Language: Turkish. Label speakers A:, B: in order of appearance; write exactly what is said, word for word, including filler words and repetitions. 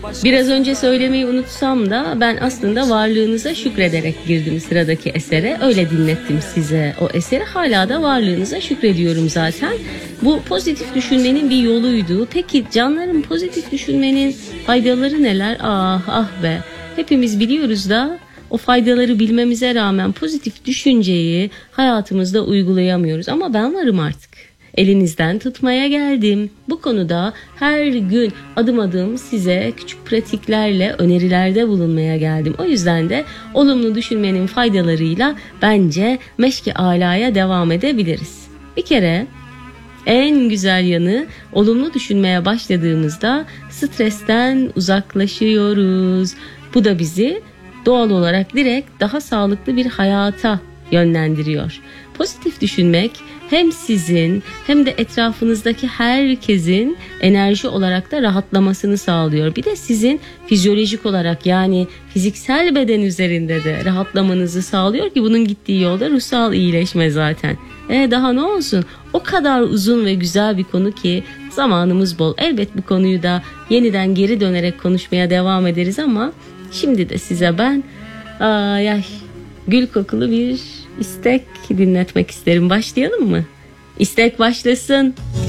A: Biraz önce söylemeyi unutsam da ben aslında varlığınıza şükrederek girdim sıradaki esere. Öyle dinlettim size o eseri. Hala da varlığınıza şükrediyorum zaten. Bu pozitif düşünmenin bir yoluydu. Peki canlarım, pozitif düşünmenin faydaları neler? Ah ah be. Hepimiz biliyoruz da o faydaları bilmemize rağmen pozitif düşünceyi hayatımızda uygulayamıyoruz. Ama ben varım artık. Elinizden tutmaya geldim. Bu konuda her gün adım adım size küçük pratiklerle önerilerde bulunmaya geldim. O yüzden de olumlu düşünmenin faydalarıyla bence meşki alaya devam edebiliriz. Bir kere en güzel yanı, olumlu düşünmeye başladığımızda stresten uzaklaşıyoruz. Bu da bizi doğal olarak direkt daha sağlıklı bir hayata yönlendiriyor. Pozitif düşünmek hem sizin hem de etrafınızdaki herkesin enerji olarak da rahatlamasını sağlıyor. Bir de sizin fizyolojik olarak, yani fiziksel beden üzerinde de rahatlamanızı sağlıyor ki bunun gittiği yolda ruhsal iyileşme zaten. E daha ne olsun? O kadar uzun ve güzel bir konu ki zamanımız bol. Elbet bu konuyu da yeniden geri dönerek konuşmaya devam ederiz ama şimdi de size ben ay ay gül kokulu bir istek dinletmek isterim. Başlayalım mı? İstek başlasın.